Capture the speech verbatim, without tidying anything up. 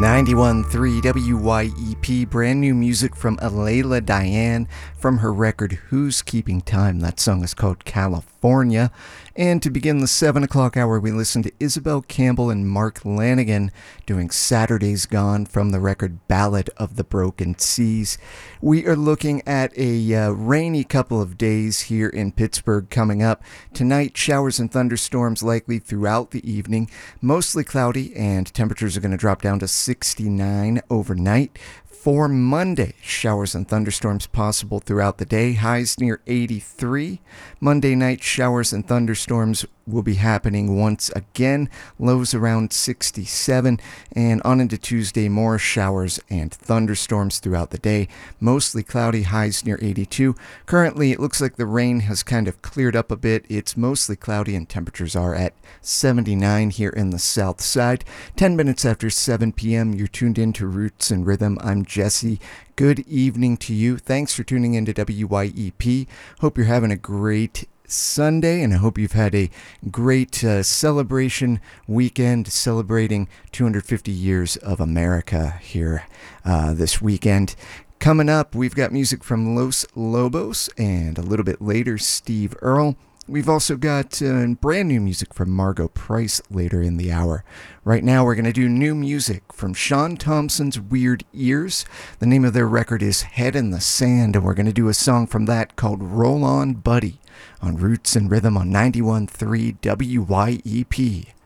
ninety-one point three W Y E P, brand new music from Alayla Diane from her record Who's Keeping Time. That song is called California. And to begin the seven o'clock hour, we listened to Isabel Campbell and Mark Lanigan doing Saturday's Gone from the record Ballad of the Broken Seas. We are looking at a uh, rainy couple of days here in Pittsburgh coming up. Tonight, showers and thunderstorms likely throughout the evening. Mostly cloudy, and temperatures are going to drop down to sixty-nine overnight. For Monday, showers and thunderstorms possible throughout the day, highs near eighty-three. Monday night, showers and thunderstorms will be happening once again, lows around sixty-seven, and on into Tuesday, more showers and thunderstorms throughout the day, mostly cloudy, highs near eighty-two. Currently, it looks like the rain has kind of cleared up a bit. It's mostly cloudy and temperatures are at seventy-nine here in the south side. ten minutes after seven p.m., you're tuned in to Roots and Rhythm. I'm Jesse. Good evening to you. Thanks for tuning in to W Y E P. Hope you're having a great Sunday, and I hope you've had a great uh, celebration weekend celebrating two hundred fifty years of America here uh, this weekend. Coming up, we've got music from Los Lobos, and a little bit later, Steve Earle. We've also got uh, brand new music from Margo Price later in the hour. Right now, we're going to do new music from Sean Thompson's Weird Ears. The name of their record is Head in the Sand, and we're going to do a song from that called Roll On Buddy on Roots and Rhythm on ninety-one point three W Y E P.